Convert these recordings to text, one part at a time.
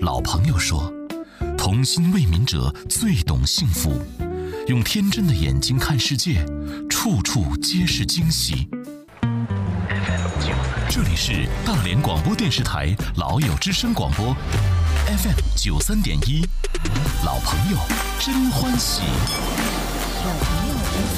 老朋友说，童心未泯者最懂幸福。用天真的眼睛看世界，处处皆是惊喜。这里是大连广播电视台老友之声广播 FM 93.1，老朋友真欢喜。 老朋友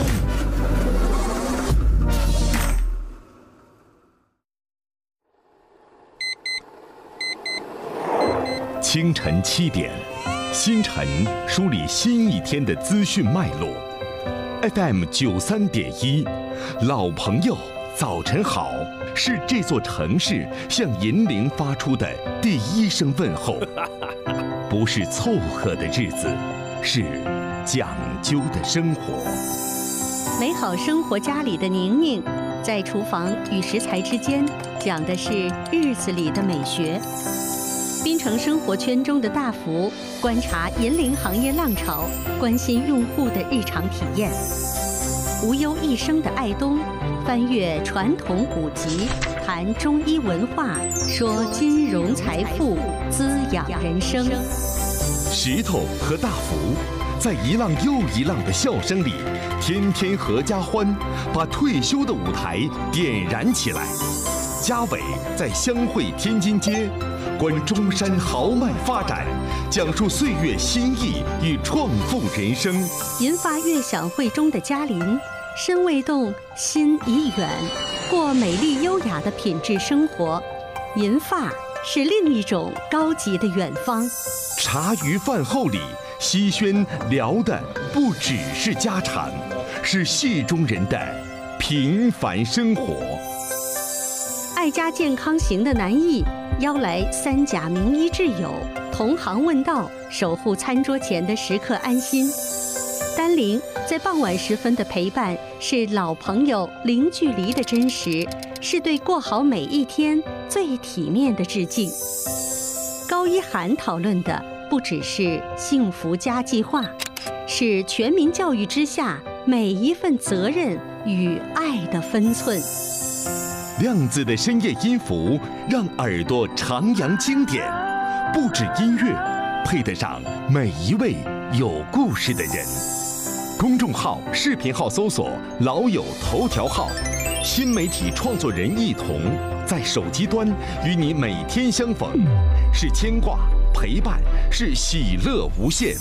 清晨7点，新晨梳理新一天的资讯脉络。FM 93.1，老朋友早晨好，是这座城市向银铃发出的第一声问候。不是凑合的日子，是讲究的生活。 美好生活家里的宁宁，在厨房与食材之间讲的是日子里的美学。滨城生活圈中的大福，观察银铃行业浪潮，关心用户的日常体验。无忧一生的爱东，翻阅传统古籍，谈中医文化，说金融财富，滋养人生。 石头和大福，在一浪又一浪的笑声里，天天合家欢，把退休的舞台点燃起来。嘉伟在相会天津街，观中山豪迈发展，讲述岁月新意与创富人生。 银发悦享会中的嘉林，身未动，心已远，过美丽优雅的品质生活。银发是另一种高级的远方。 茶余饭后里，西轩聊的不只是家常，是戏中人的平凡生活。 爱家健康行的南艺邀来3甲名医挚友，同行问道，守护餐桌前的食客安心。丹玲在傍晚时分的陪伴，是老朋友零距离的真实，是对过好每一天最体面的致敬。高一涵讨论的不只是幸福家计划，是全民教育之下每一份责任与爱的分寸。 亮子的深夜音符让耳朵徜徉经典，不止音乐，配得上每一位有故事的人。公众号、视频号搜索“老友头条号”，新媒体创作人一同在手机端与你每天相逢，是牵挂、陪伴，是喜乐无限。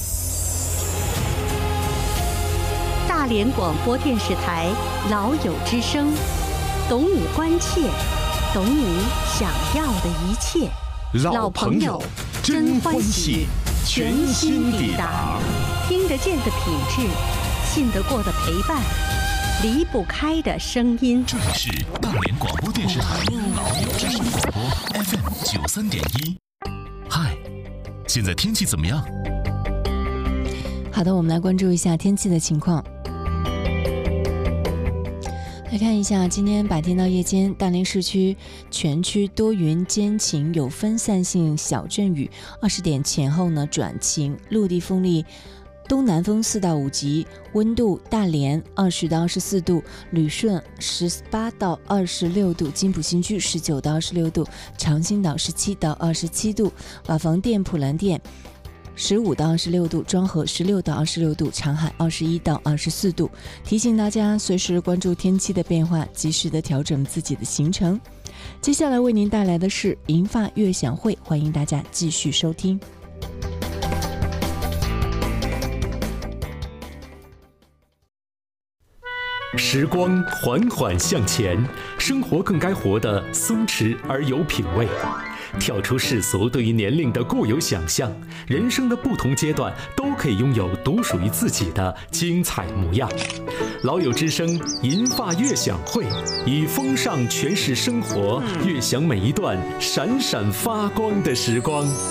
大连广播电视台老友之声，懂你关切，懂你想要的一切。 老朋友真欢喜，全新抵达。 听得见的品质，信得过的陪伴，离不开的声音。 这里是大连广播电视台老友之声广播 FM 93.1。嗨，现在天气怎么样？ 好的，我们来关注一下天气的情况。来看一下，今天白天到夜间，大连市区全区多云间晴，有分散性小阵雨。20点前后呢转晴，陆地风力东南风4到5级，温度大连20到24度，旅顺18到26度，金浦新区19到26度，长兴岛17到27度，瓦房店、普兰店15到26度，庄河16到26度，长海21到24度。提醒大家随时关注天气的变化，及时的调整自己的行程。接下来为您带来的是银发悦享会，欢迎大家继续收听。 时光缓缓向前，生活更该活得松弛而有品味。跳出世俗对于年龄的固有想象，人生的不同阶段都可以拥有独属于自己的精彩模样。老友之声银发悦享会，以风尚诠释生活，悦享每一段闪闪发光的时光。